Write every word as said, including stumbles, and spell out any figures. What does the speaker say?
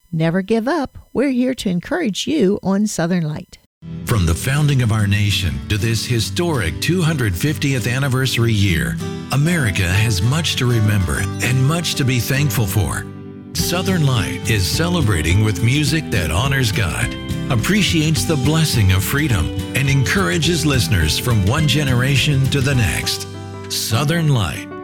Never give up. We're here to encourage you on Southern Light. From the founding of our nation to this historic two hundred fiftieth anniversary year, America has much to remember and much to be thankful for. Southern Light is celebrating with music that honors God, appreciates the blessing of freedom, and encourages listeners from one generation to the next. Southern Light.